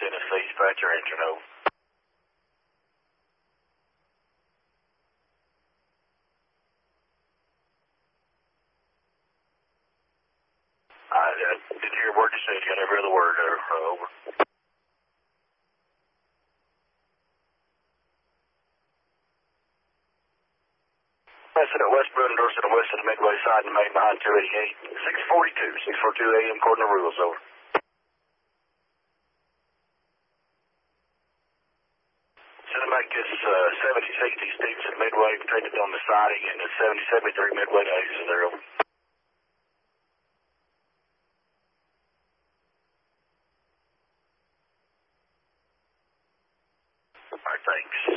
Tennessee, dispatcher, engine over. I didn't hear a word you said. You got every other word there. Over. That's at West Bruin, Dorset, west of the Midway side and main behind 288. 642 a.m. according to rules, over. Make this 7060 Stevenson Midway protected on the siding and the 7073 Midway to exit there, over. All right, thanks.